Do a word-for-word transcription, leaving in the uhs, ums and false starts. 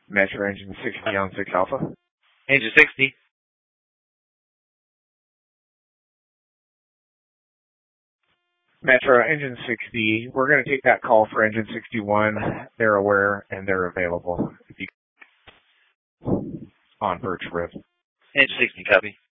Metro engine sixty on six Alpha. Engine sixty. Metro engine sixty. We're going to take that call for engine sixty-one. They're aware and they're available. If you on Birch Rip. Engine sixty, copy.